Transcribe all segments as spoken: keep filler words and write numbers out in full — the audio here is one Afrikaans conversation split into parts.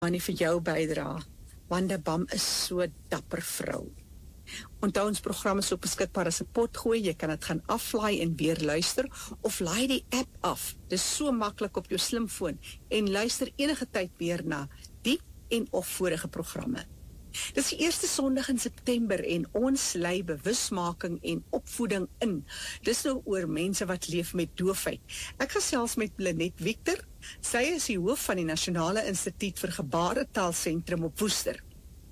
Annie vir jou bydra. Wanda Bam is so dapper vrou. Onthou ons program is ook beskikbaar as 'n potgooi, jy kan dit gaan aflaai en weer luister, of laai die app af, dis so maklik op jou slimfoon, en luister enige tyd weer na die en of vorige programme. Dis die eerste Sondag in September en ons lei bewusmaking en opvoeding in. Dis nou oor mense wat leef met doofheid. Ek gesels met Lenet Victor, sy is die hoof van die Nasionale Instituut vir Gebaretaal-sentrum op Woester.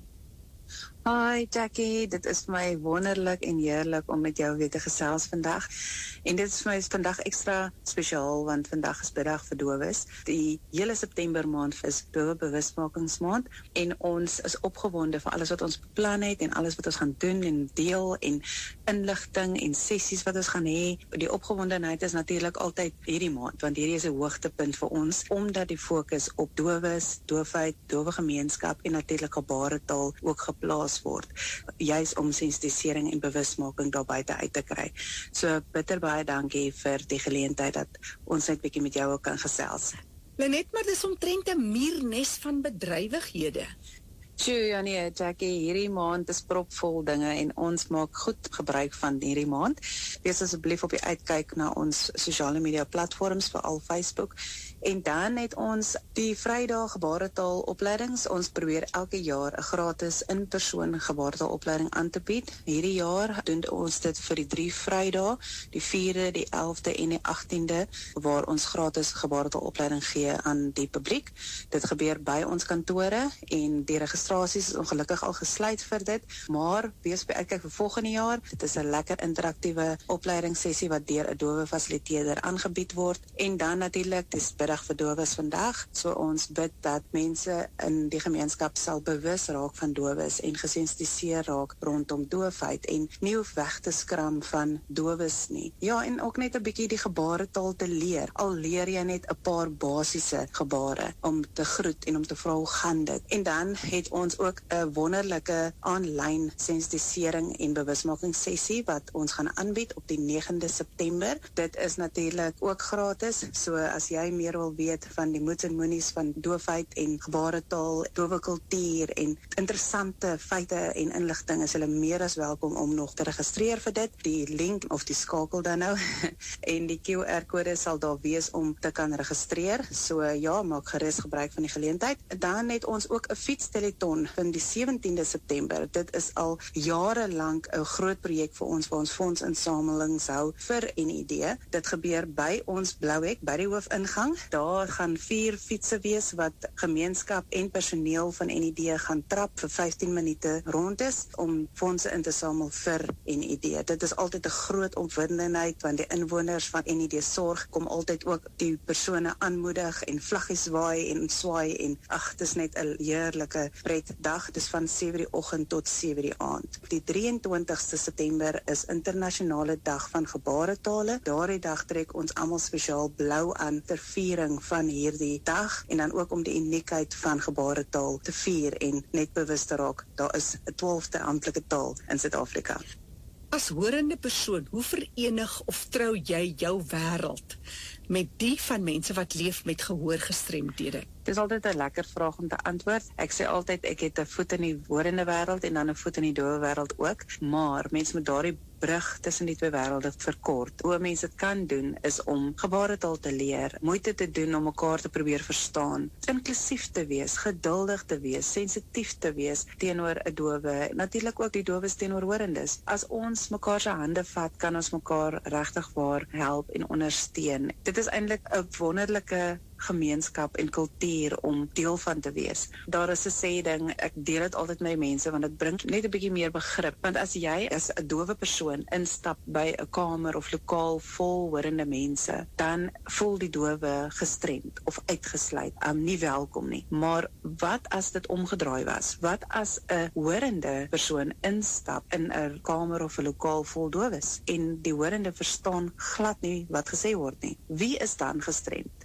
Hi Jackie, dit is vir my wonderlik en heerlik om met jou weer te gesels vandag. En dit is vir my vandag extra spesiaal, want vandag is biddag vir dowes. Die hele September maand is dowe bewusmakingsmaand en ons is opgewonde vir alles wat ons beplan het en alles wat ons gaan doen en deel en inligting en sessies wat ons gaan hê. Die opgewondenheid is natuurlik altyd hierdie maand, want hierdie is 'n hoogtepunt vir ons, omdat die fokus op dowes, doofheid, dowe gemeenskap en natuurlik gebaretaal ook geplaas word, juis om sensitisering en bewusmaking daar buite uit te kry. So bitter baie dankie vir die geleentheid dat ons net bietjie met jou kan gesels. Lenet, maar dis omtrent 'n muurnes van bedrywighede. Tjoe, ja nee, Jackie, hierdie maand is propvol dinge en ons maak goed gebruik van hierdie maand. Wees asseblief op die uitkyk na ons sosiale media platforms, veral Facebook. En dan het ons die Vrydag gebaretaal opleidings. Ons probeer elke jaar 'n gratis in-persoon gebaretaal opleiding aan te bied. Hierdie jaar doen ons dit vir die drie Vrydae, die vierde, die elfde en die agtiende, waar ons gratis gebaretaal opleiding gee aan die publiek. Dit gebeur by ons kantore en die registrasies is ongelukkig al gesluit vir dit, maar wees by uitkyk vir volgende jaar. Dit is 'n lekker interaktiewe opleidingssessie wat deur 'n dowe fasiliteerder aangebied word. En dan natuurlik dis biddag vir dowes vandag, so ons bid dat mense in die gemeenskap sal bewus raak van dowes en gesensitiseer raak rondom doofheid en nie hoef weg te skram van dowes nie. Ja, en ook net 'n bietjie die gebaretaal te leer. Al leer jy net 'n paar basiese gebare om te groet en om te vra hoe gaan dit. En dan het ons ook 'n wonderlike aanlyn sensitisering en bewusmakingssessie wat ons gaan aanbied op die negende September. Dit is natuurlik ook gratis, so as jy meer wil weet van die moets en moenies van doofheid en gebaretaal, dowe kultuur en interessante feite en inligting, is hulle meer as welkom om nog te registreer vir dit. Die link of die skakel dan nou en die Q R-kode sal daar wees om te kan registreer. So ja, maak gerus gebruik van die geleentheid. Dan het ons ook 'n fietsteleton van die sewentiende September. Dit is al jare lank 'n groot projek vir ons waar ons fondsinsamelings hou vir N I D. Dit gebeur by ons Blouhek, by die hoofingang. Daar gaan vier fietsse wees wat gemeenskap en personeel van N I D gaan trap vir vyftien minute rond is om fondse in te samel vir N I D. Dit is altyd 'n groot opwindenheid, want die inwoners van N I D sorg kom altyd ook die persone aanmoedig en vlaggies waai en swaai en ag, dit is net 'n heerlike pret dag. Dit is van sewe die oggend tot sewe die aand. Die drieëntwintigste September is internasionale dag van gebaretale. Daardie dag trek ons almal spesiaal blou aan ter viering van hierdie dag en dan ook om die uniekheid van gebaretaal te vier en net bewus te raak. Daar is 'n twaalfde amptelike taal in Suid-Afrika. As horende persoon, hoe verenig of trou jy jou wêreld met die van mense wat leef met gehoorgestremdhede? Dit is altyd 'n lekker vraag om te antwoord. Ek sê altyd ek het 'n voet in die horende wêreld en dan 'n voet in die dowe wêreld ook, maar mense moet daardie brug tussen die twee wêrelde verkort. Hoe mense dit kan doen is om gebaretaal te leer, moeite te doen om mekaar te probeer verstaan, inklusief te wees, geduldig te wees, sensitief te wees teenoor 'n dowe, natuurlik ook die dowes teenoor horendes. As ons mekaar se hande vat, kan ons mekaar regtig waar help en ondersteun. Dit is eintlik 'n wonderlike gemeenskap en kultuur om deel van te wees. Daar is 'n sê ding, ek deel dit altyd met mense, want dit bring net 'n bietjie meer begrip, want as jy as 'n dowe persoon instap by 'n kamer of lokaal vol horende mense, dan voel die dowe gestremd of uitgesluit, um, nie welkom nie. Maar wat as dit omgedraai was? Wat as 'n horende persoon instap in 'n kamer of 'n lokaal vol dowes en die horende verstaan glad nie wat gesê word nie? Wie is dan gestremd?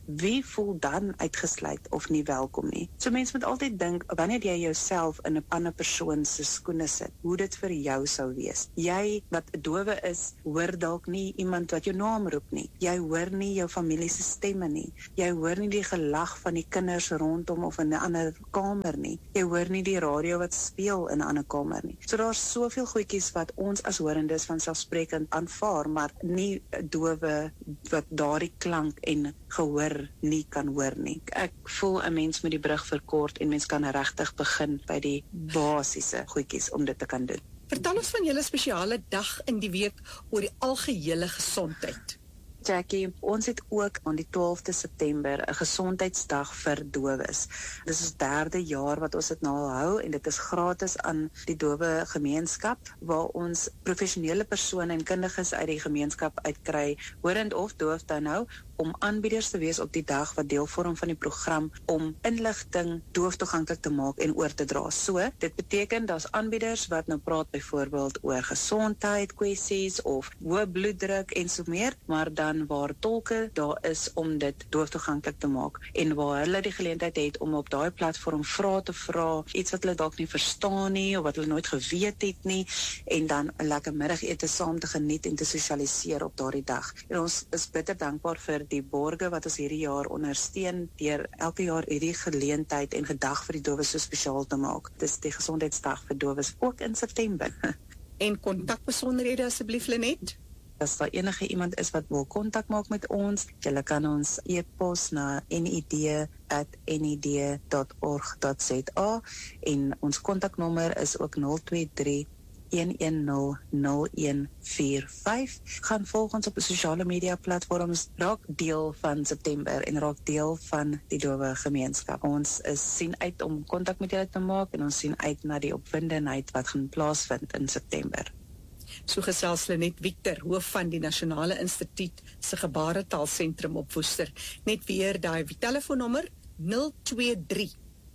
wie voel dan uitgesluit of nie welkom nie? So mens moet altyd dink, wanneer jy jouself in 'n ander persoon se skoene sit, hoe dit vir jou sou wees. Jy wat dowe is, hoor dalk nie iemand wat jou naam roep nie. Jy hoor nie jou familie se stemme nie. Jy hoor nie die gelag van die kinders rondom of in 'n ander kamer nie. Jy hoor nie die radio wat speel in 'n ander kamer nie. So daar's soveel goedjies wat ons as horendes vanselfsprekend aanvaar, maar nie dowe wat daardie klank en gehoor nie kan hoor nie. Ek voel 'n mens moet die brug verkort en mens kan regtig begin by die basiese goedjies om dit te kan doen. Vertel ons van julle spesiale dag in die week oor die algehele gesondheid. Jackie, ons het ook aan die twaalfde September 'n gesondheidsdag vir dowes. Dis ons derde jaar wat ons dit nou hou en dit is gratis aan die dowe gemeenskap waar ons professionele persone en kundiges uit die gemeenskap uitkry, horend of doof dan nou, om aanbieders te wees op die dag wat deel vorm van die program om inligting doof toeganklik te maak en oor te dra. So, dit beteken daar's aanbieders wat nou praat byvoorbeeld oor gesondheid kwessies of hoë bloeddruk en so meer, maar dan waar tolke daar is om dit doof toeganklik te maak en waar hulle die geleentheid het om op daai platform vrae te vra, iets wat hulle dalk nie verstaan nie of wat hulle nooit geweet het nie, en dan 'n lekker middagete saam te geniet en te sosialiseer op daardie dag. En ons is bitter dankbaar vir die borge wat ons hierdie jaar ondersteun deur elke jaar hierdie geleentheid en gedag vir die dowes so spesiaal te maak. Dis die gesondheidsdag vir dowes ook in September. En kontakbesonderhede asseblief Lenet? As daar enige iemand is wat wil kontak maak met ons, julle kan ons e-pos na n i d at n i d dot org dot z a en ons kontaknommer is ook nul twee drie een een nul nul een vier vyf. Gaan volg ons op die sosiale media platforms, raak deel van September en raak deel van die dowe gemeenskap. Ons is sien uit om kontak met julle te maak en ons sien uit na die opwindendheid wat gaan plaasvind in September. So gesels Lenet Victor, hoof van die Nasionale Instituut se Gebaretaalsentrum op Woester. Net weer daai telefoonnommer nul twee drie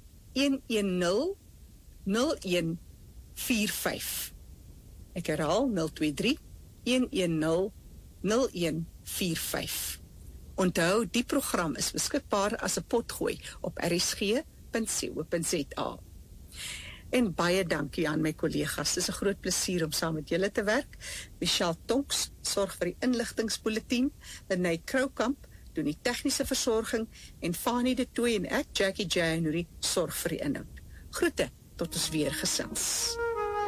een een nul nul een vier vyf. Ek herhaal nul twee drie een een nul nul een vier vyf. Onthou, die program is beskikbaar as 'n potgooi op r s g punt co punt z a. En baie dankie aan my kollegas. Dit is 'n groot plesier om saam met julle te werk. Michelle Tonks sorg vir die inligtingsbulletin, Lenet Kroukamp doen die tegniese versorging en Fanie de Tooy en ek, Jackie January, sorg vir die inhoud. Groete, tot ons weer gesels.